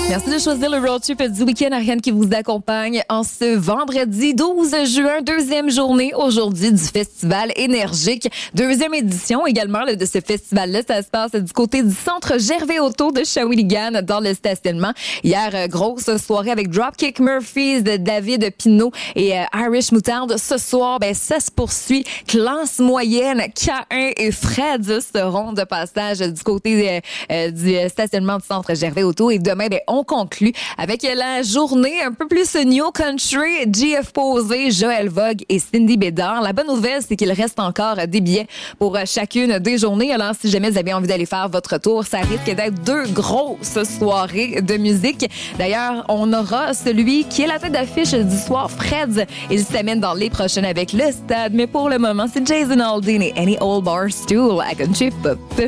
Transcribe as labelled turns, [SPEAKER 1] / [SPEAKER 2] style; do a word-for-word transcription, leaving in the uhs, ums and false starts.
[SPEAKER 1] Merci de choisir le road trip du week-end. Ariane qui vous accompagne en ce vendredi douze juin, deuxième journée aujourd'hui du Festival Énergique. Deuxième édition également là, de ce festival-là. Ça se passe du côté du centre Gervais Auto de Shawinigan dans le stationnement. Hier, euh, grosse soirée avec Dropkick Murphys de David Pinault et euh, Irish Moutarde. Ce soir, ben ça se poursuit. Classe moyenne, K un et Fred seront de passage du côté euh, euh, du stationnement du centre Gervais Auto. Et demain, ben on conclut avec la journée un peu plus New Country, G F Posé, Joël Vogue et Cindy Bédard. La bonne nouvelle, c'est qu'il reste encore des billets pour chacune des journées. Alors, si jamais vous avez envie d'aller faire votre tour, ça risque d'être deux grosses soirées de musique. D'ailleurs, on aura celui qui est la tête d'affiche du soir, Fred. Il s'amène dans les prochaines avec le stade. Mais pour le moment, c'est Jason Aldean et Any Old Bar Stool à Country Pop.